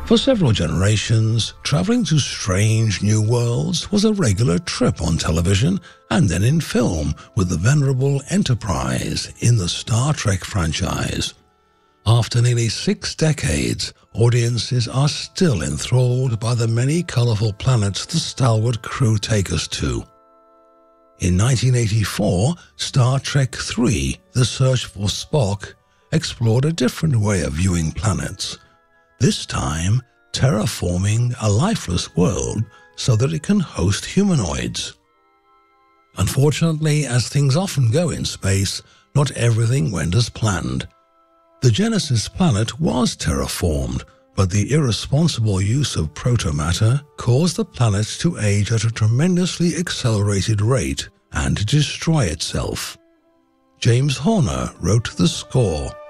For several generations, traveling to strange new worlds was a regular trip on television and then in film with the venerable Enterprise in the Star Trek franchise. After nearly 6 decades, audiences are still enthralled by the many colorful planets the stalwart crew take us to. In 1984, Star Trek III: The Search for Spock explored a different way of viewing planets, this time terraforming a lifeless world so that it can host humanoids. Unfortunately, as things often go in space, not everything went as planned. The Genesis planet was terraformed, but the irresponsible use of protomatter caused the planet to age at a tremendously accelerated rate and destroy itself. James Horner wrote the score.